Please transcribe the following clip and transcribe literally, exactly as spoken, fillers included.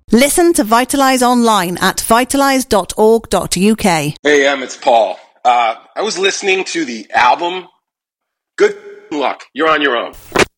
Listen to Vitalise online at vitalise dot org dot U K. Hey, Em, it's Paul. Uh, I was listening to the album. Good luck. You're on your own.